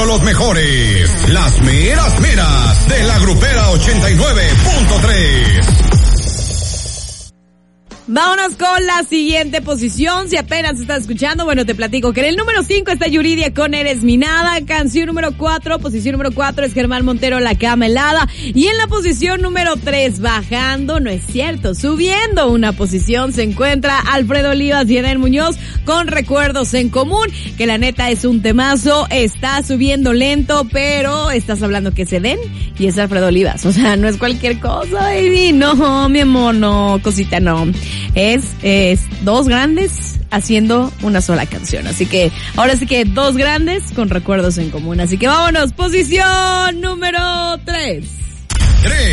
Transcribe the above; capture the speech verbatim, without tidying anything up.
los mejores. Las meras meras de la Grupera ochenta y nueve punto tres. Vámonos con la siguiente posición. Si apenas estás escuchando, bueno, te platico que en el número cinco está Yuridia con Eres mi nada. Canción número cuatro, posición número cuatro es Germán Montero, La cama helada. Y en la posición número tres, bajando, no es cierto, subiendo una posición, se encuentra Alfredo Olivas y Eden Muñoz con Recuerdos en Común, que la neta es un temazo. Está subiendo lento, pero estás hablando que se den y es Alfredo Olivas. O sea, no es cualquier cosa, baby. No, mi amor, no, cosita, no. Es, es dos grandes haciendo una sola canción. Así que ahora sí que dos grandes con Recuerdos en Común. Así que vámonos, posición número tres. tres.